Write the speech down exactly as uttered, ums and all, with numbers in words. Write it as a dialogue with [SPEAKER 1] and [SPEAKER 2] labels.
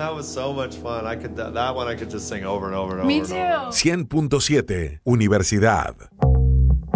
[SPEAKER 1] That was so much fun. I could that one I could just sing over and over and
[SPEAKER 2] Me
[SPEAKER 1] over. Me
[SPEAKER 2] too.
[SPEAKER 3] cien punto siete Universidad.